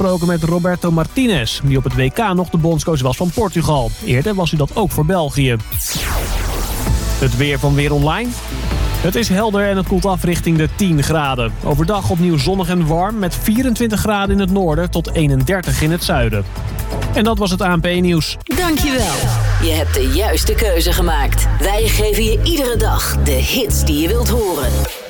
gesproken met Roberto Martinez, die op het WK nog de bondscoach was van Portugal. Eerder was hij dat ook voor België. Het weer van Weer Online. Het is helder en het koelt af richting de 10 graden. Overdag opnieuw zonnig en warm met 24 graden in het noorden tot 31 in het zuiden. En dat was het ANP-nieuws. Dankjewel. Je hebt de juiste keuze gemaakt. Wij geven je iedere dag de hits die je wilt horen.